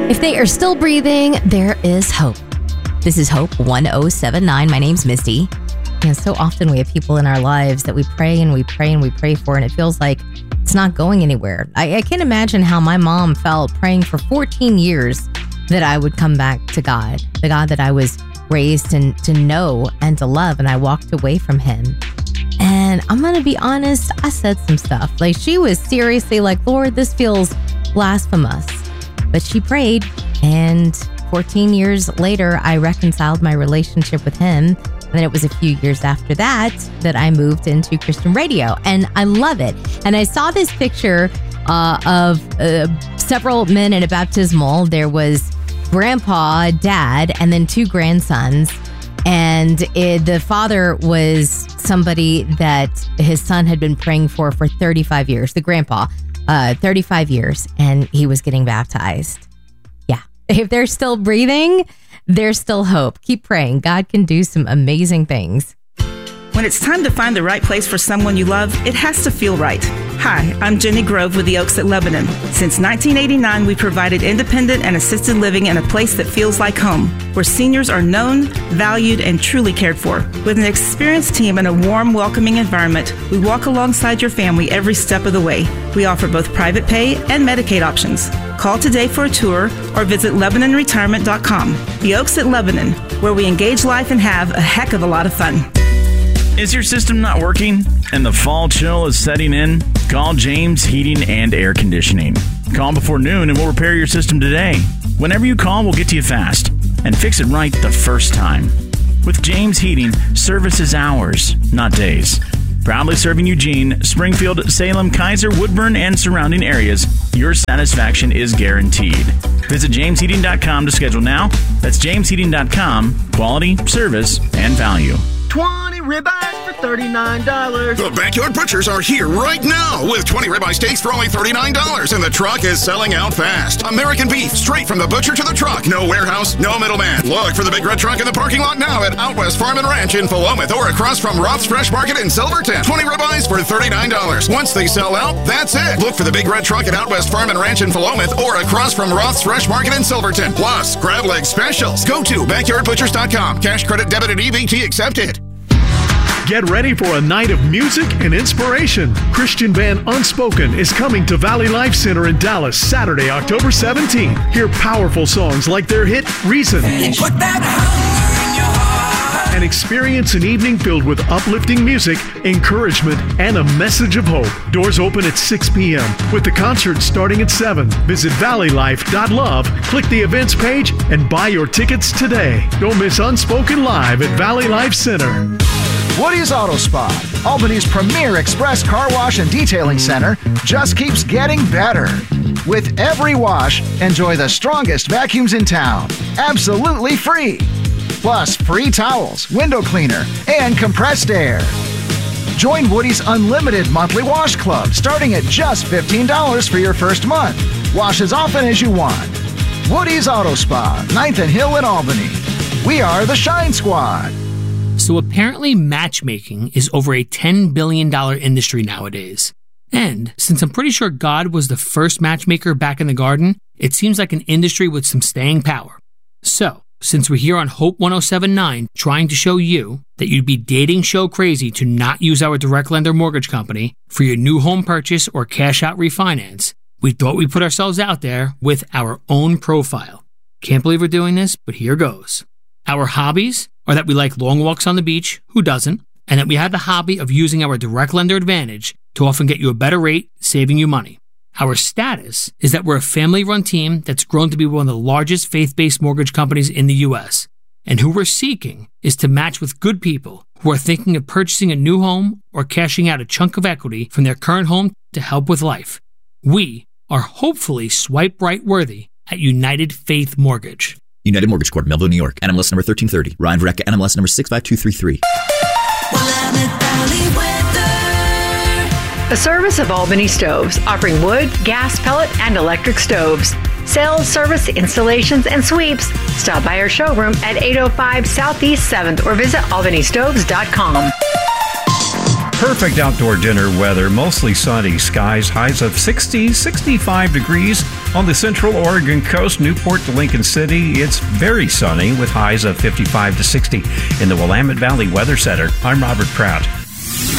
If they are still breathing, there is hope. This is Hope 1079. My name's Misty. So often we have people in our lives that we pray and we pray and we pray for, and it feels like it's not going anywhere. I can't imagine how my mom felt praying for 14 years that I would come back to God, the God that I was raised to know and to love, and I walked away from him. And I'm going to be honest, I said some stuff. Like, she was seriously like, Lord, this feels blasphemous. But she prayed, and 14 years later, I reconciled my relationship with him. And then it was a few years after that I moved into Christian radio, and I love it. And I saw this picture of several men in a baptismal. There was grandpa, dad, and then two grandsons. And the father was somebody that his son had been praying for 35 years, the grandpa, 35 years, and he was getting baptized. Yeah. If they're still breathing, there's still hope. Keep praying. God can do some amazing things. When it's time to find the right place for someone you love, it has to feel right. Hi, I'm Jenny Grove with the Oaks at Lebanon. Since 1989, we provided independent and assisted living in a place that feels like home, where seniors are known, valued, and truly cared for. With an experienced team and a warm, welcoming environment, we walk alongside your family every step of the way. We offer both private pay and Medicaid options. Call today for a tour or visit LebanonRetirement.com. The Oaks at Lebanon, where we engage life and have a heck of a lot of fun. Is your system not working and the fall chill is setting in? Call James Heating and Air Conditioning. Call before noon and we'll repair your system today. Whenever you call, we'll get to you fast and fix it right the first time. With James Heating, service is hours, not days. Proudly serving Eugene, Springfield, Salem, Kaiser, Woodburn, and surrounding areas, your satisfaction is guaranteed. Visit jamesheating.com to schedule now. That's jamesheating.com. Quality, service, and value. 20 ribeyes for $39. The Backyard Butchers are here right now with 20 ribeye steaks for only $39, and the truck is selling out fast. American beef, straight from the butcher to the truck. No warehouse, no middleman. Look for the big red truck in the parking lot now at Out West Farm and Ranch in Philomath or across from Roth's Fresh Market in Silverton. 20 ribeyes for $39. Once they sell out, that's it. Look for the big red truck at Out West Farm and Ranch in Philomath or across from Roth's Fresh Market in Silverton. Plus, crab leg specials. Go to backyardbutchers.com. Cash, credit, debit, and EBT accepted. Get ready for a night of music and inspiration. Christian band Unspoken is coming to Valley Life Center in Dallas Saturday, October 17th. Hear powerful songs like their hit Reason. Put that hunger in your heart. And experience an evening filled with uplifting music, encouragement, and a message of hope. Doors open at 6 p.m. with the concert starting at 7. Visit valleylife.love, click the events page, and buy your tickets today. Don't miss Unspoken Live at Valley Life Center. Woody's Auto Spa, Albany's premier express car wash and detailing center, just keeps getting better. With every wash, enjoy the strongest vacuums in town, absolutely free. Plus free towels, window cleaner, and compressed air. Join Woody's unlimited monthly wash club starting at just $15 for your first month. Wash as often as you want. Woody's Auto Spa, 9th and Hill in Albany. We are the Shine Squad. So apparently matchmaking is over a $10 billion industry nowadays. And since I'm pretty sure God was the first matchmaker back in the garden, it seems like an industry with some staying power. So, since we're here on Hope 1079 trying to show you that you'd be dating show crazy to not use our direct lender mortgage company for your new home purchase or cash out refinance, we thought we'd put ourselves out there with our own profile. Can't believe we're doing this, but here goes. Our hobbies are that we like long walks on the beach, who doesn't, and that we have the hobby of using our direct lender advantage to often get you a better rate, saving you money. Our status is that we're a family-run team that's grown to be one of the largest faith-based mortgage companies in the U.S., and who we're seeking is to match with good people who are thinking of purchasing a new home or cashing out a chunk of equity from their current home to help with life. We are hopefully swipe right worthy at United Faith Mortgage. United Mortgage Corp., Melville, New York. NMLS number 1330. Ryan Varecka, NMLS number 65233. A service of Albany Stoves, offering wood, gas, pellet, and electric stoves. Sales, service, installations, and sweeps. Stop by our showroom at 805 Southeast 7th or visit albanystoves.com. Perfect outdoor dinner weather, mostly sunny skies, highs of 60, 65 degrees. On the Central Oregon coast, Newport to Lincoln City, it's very sunny with highs of 55 to 60. In the Willamette Valley Weather Center, I'm Robert Pratt.